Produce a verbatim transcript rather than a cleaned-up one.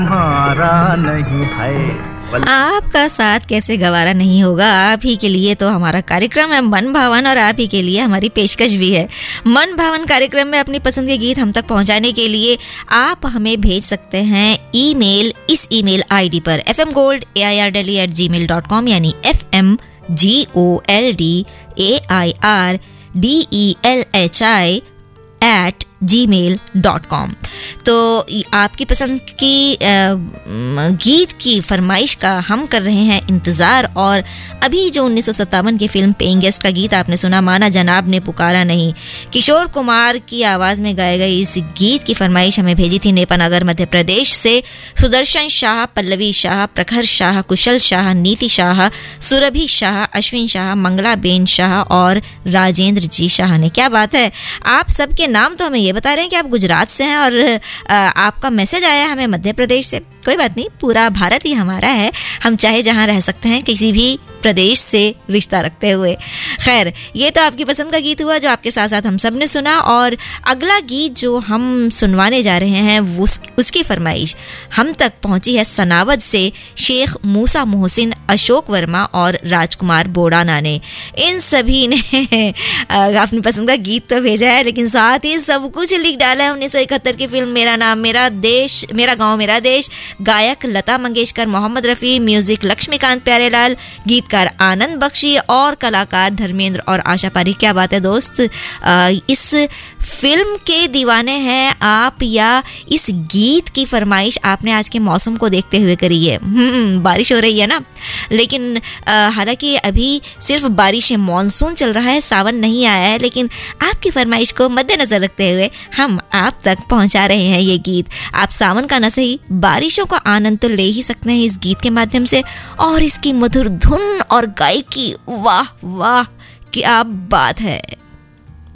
हमारा नहीं भाई, आपका साथ कैसे गवारा नहीं होगा। आप ही के लिए तो हमारा कार्यक्रम है मन भावन, और आप ही के लिए हमारी पेशकश भी है। मन भावन कार्यक्रम में अपनी पसंद के गीत हम तक पहुंचाने के लिए आप हमें भेज सकते हैं ईमेल इस ईमेल आईडी पर F M gold A I R daily eight ji mail dot com, यानी F M G O L D A I R D E L H I eight ji mail dot com. तो आपकी पसंद की गीत की फरमाइश का हम कर रहे हैं इंतज़ार। और अभी जो उन्नीस सौ सत्तावन की फिल्म पेइंग गेस्ट का गीत आपने सुना, माना जनाब ने पुकारा नहीं, किशोर कुमार की आवाज़ में गाए गए इस गीत की फरमाइश हमें भेजी थी नेपानगर मध्य प्रदेश से सुदर्शन शाह, पल्लवी शाह, प्रखर शाह, कुशल शाह, नीति शाह, सुरभि शाह, अश्विन शाह, मंगला बेन शाह और राजेंद्र जी शाह ने। क्या बात है, आप सबके नाम तो हमें ये बता रहे हैं कि आप गुजरात से हैं, और आ, आपका मैसेज आया हमें मध्य प्रदेश से। कोई बात नहीं, पूरा भारत ही हमारा है, हम चाहे जहां रह सकते हैं, किसी भी प्रदेश से रिश्ता रखते हुए। खैर, ये तो आपकी पसंद का गीत हुआ जो आपके साथ साथ हम सब ने सुना। और अगला गीत जो हम सुनवाने जा रहे हैं वो उसकी फरमाइश हम तक पहुंची है सनावद से शेख मूसा मोहसिन, अशोक वर्मा और राजकुमार बोड़ाना ने। इन सभी ने अपनी पसंद का गीत तो भेजा है, लेकिन साथ ही सब कुछ लिख डाला है उन्नीस सौ इकहत्तर की फिल्म मेरा नाम मेरा देश, मेरा गाँव मेरा देश। गायक लता मंगेशकर, मोहम्मद रफ़ी, म्यूजिक लक्ष्मीकांत प्यारेलाल, गीतकार आनंद बख्शी और कलाकार धर्मेंद्र और आशा पारी। क्या बात है दोस्त, आ, इस फिल्म के दीवाने हैं आप या इस गीत की फरमाइश आपने आज के मौसम को देखते हुए करी है? बारिश हो रही है ना, लेकिन हालांकि अभी सिर्फ बारिश है, मॉनसून चल रहा है, सावन नहीं आया है, लेकिन आपकी फरमाइश को मद्देनजर रखते हुए हम आप तक पहुंचा रहे हैं ये गीत। आप सावन का न सही, बारिशों का आनंद तो ले ही सकते हैं इस गीत के माध्यम से। और इसकी मधुर धुन और गायकी, वाह वाह क्या बात है।